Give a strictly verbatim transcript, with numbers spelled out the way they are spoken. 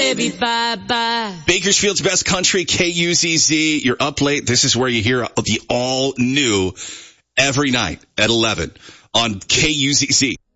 baby, bye-bye. Bakersfield's best country, K U Z Z. You're up late. This is where you hear the all-new every night at eleven on K U Z Z.